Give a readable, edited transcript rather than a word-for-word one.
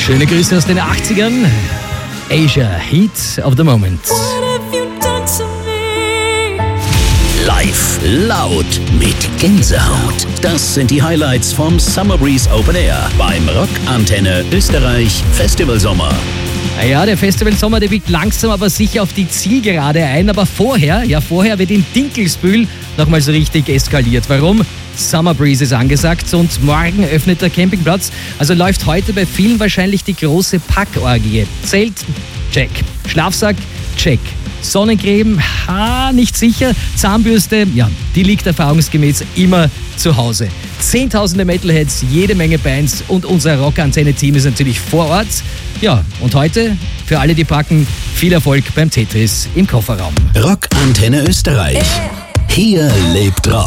Schöne Grüße aus den 80ern. Asia, Heat of the Moment. Live, laut, mit Gänsehaut. Das sind die Highlights vom Summer Breeze Open Air beim Rock Antenne Österreich Festival Sommer. Ja, der Festival Sommer, der biegt langsam aber sicher auf die Zielgerade ein. Aber vorher wird in Dinkelsbühl nochmal so richtig eskaliert. Warum? Summer Breeze ist angesagt und morgen öffnet der Campingplatz. Also läuft heute bei vielen wahrscheinlich die große Packorgie. Zelt, check. Schlafsack, check. Sonnencreme, nicht sicher. Zahnbürste, ja, die liegt erfahrungsgemäß immer zu Hause. Zehntausende Metalheads, jede Menge Bands und unser Rock-Antenne-Team ist natürlich vor Ort. Ja, und heute, für alle, die packen, viel Erfolg beim Tetris im Kofferraum. Rock Antenne Österreich. Hier lebt Rock.